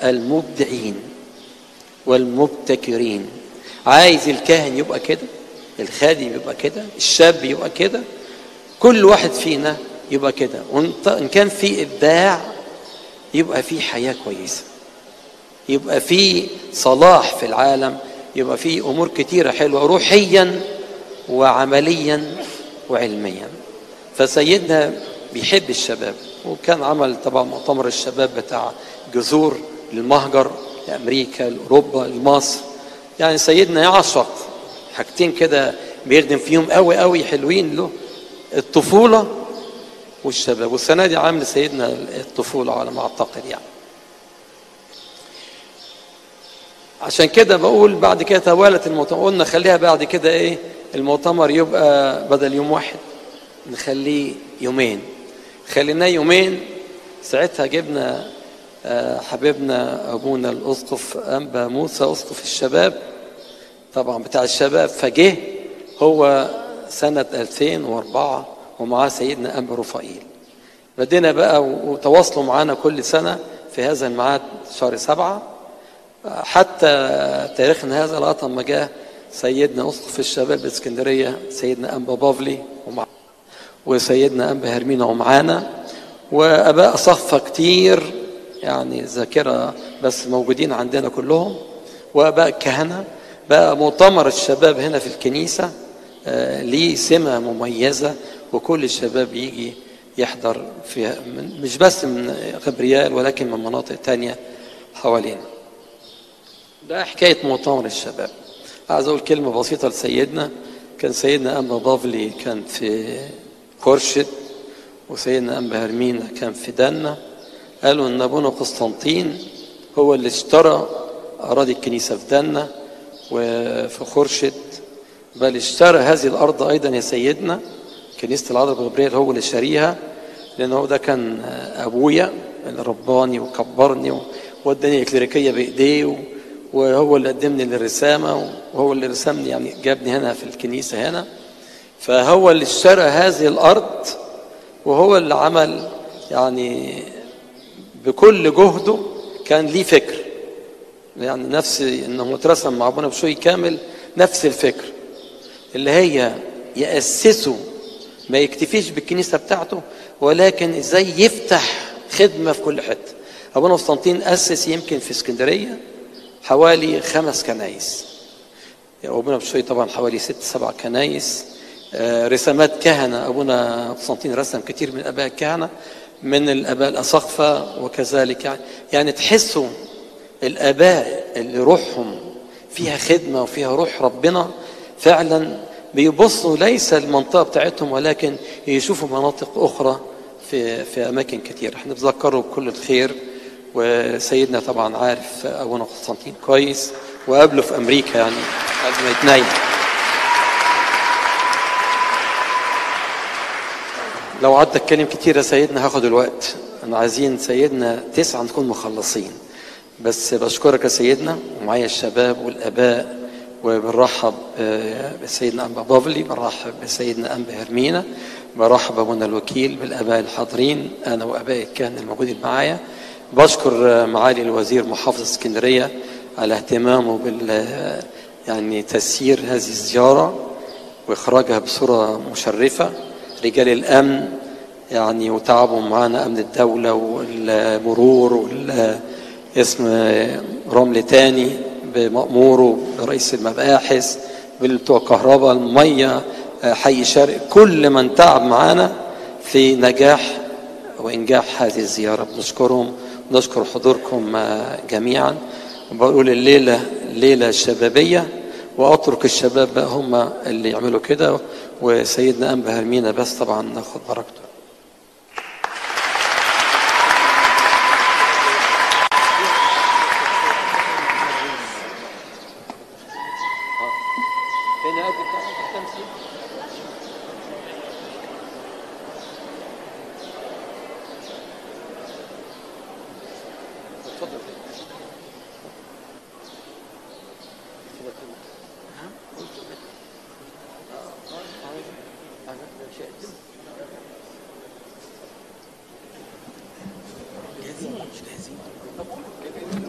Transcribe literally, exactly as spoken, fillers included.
المبدعين والمبتكرين. عايز الكاهن يبقى كده، الخادم يبقى كده، الشاب يبقى كده، كل واحد فينا يبقى كده. وإن كان في إبداع يبقى في حياة كويسة، يبقى في صلاح في العالم، يبقى في أمور كتيرة حلوة روحيا وعمليا وعلميا. فسيدنا بيحب الشباب، وكان عمل طبعا مؤتمر الشباب بتاع جذور للمهجر لأمريكا لأوروبا لمصر. يعني سيدنا يعشق حاجتين كده بيخدم فيهم قوي قوي حلوين له، الطفولة والشباب. والسنة دي عامل سيدنا الطفولة على ما أعتقد يعني. عشان كده بقول بعد كده توالت المؤتمر، قلنا خليها بعد كده ايه المؤتمر يبقى بدل يوم واحد نخليه يومين. خليناه يومين، ساعتها جبنا حبيبنا ابونا الاسقف انبا موسى اسقف الشباب طبعا بتاع الشباب، فجه هو سنة ألفين وأربعة ومعاه سيدنا انبا رفائيل. بدينا بقى وتواصلوا معانا كل سنة في هذا الميعاد شهر سبعة حتى تاريخنا هذا لغايه ما جاء سيدنا اسقف الشباب باسكندريه سيدنا انبا بافلي ومع وسيدنا انبا هرمينا ومعانا، واباء صفه كتير يعني ذاكره بس موجودين عندنا كلهم، واباء كهنه. بقى مؤتمر الشباب هنا في الكنيسه آه ليه سمه مميزه، وكل الشباب يجي يحضر فيها، مش بس من غبريال ولكن من مناطق تانية حوالينا. ده حكاية مؤتمر الشباب. عايز أقول كلمة بسيطة لسيدنا. كان سيدنا أنبا بافلي كان في خورشيد، وسيدنا أنبا هرمينا كان في دنا. قالوا إن أبونا قسطنطين هو اللي اشترى أراضي الكنيسة في دنا وفي خورشيد، بل اشترى هذه الأرض أيضا يا سيدنا. كنيسة العذراء بغبريل هو اللي شاريها، لأنه ده كان أبويا اللي رباني وكبرني ووداني الكليريكية بإيديه، وهو اللي قدمني للرسامة، وهو اللي رسمني يعني جابني هنا في الكنيسة هنا. فهو اللي اشترى هذه الأرض، وهو اللي عمل يعني بكل جهده. كان ليه فكر يعني نفس انه مترسم مع ابونا بشوي كامل، نفس الفكر اللي هي يأسسه، ما يكتفيش بالكنيسة بتاعته ولكن ازاي يفتح خدمة في كل حتة. ابونا قسطنطين أسس يمكن في اسكندرية حوالي خمس كنايس، يعني ابونا بشوي طبعا حوالي ست سبع كنايس. آه رسامات كهنة، ابونا قسطنطين رسم كتير من اباء الكهنة من الاباء الاساقفة وكذلك. يعني, يعني تحسوا الاباء اللي روحهم فيها خدمة وفيها روح ربنا فعلا بيبصوا ليس المنطقة بتاعتهم ولكن يشوفوا مناطق اخرى في في اماكن كتير. احنا بنذكره بكل الخير. وسيدنا طبعا عارف ابونا قسطنطين كويس، وقابله في امريكا يعني قبل ما يتنين. لو قعدت اتكلم كتير يا سيدنا هاخد الوقت. انا عايزين سيدنا تسعة نكون مخلصين. بس بشكرك يا سيدنا، ومعايا الشباب والاباء، وبنرحب بسيدنا انبا بافلي، برحب بسيدنا انبا هرمينا، برحب ابونا الوكيل بالاباء الحاضرين انا واباء الكهنه الموجودين معايا. بشكر معالي الوزير محافظ اسكندريه على اهتمامه بال يعني تسيير هذه الزياره واخراجها بصوره مشرفه. رجال الامن يعني وتعبوا معانا، امن الدوله والمرور والاسم رمل تاني بمأموره برئيس المباحث بتوع الكهرباء الميه حي شرق، كل من تعب معانا في نجاح وإنجاح هذه الزيارة بنشكرهم. نشكر حضوركم جميعا. وبقول الليلة ليلة شبابية، وأترك الشباب بقى هم اللي يعملوا كده، وسيدنا أنبا هرمينا بس طبعا ناخد بركته.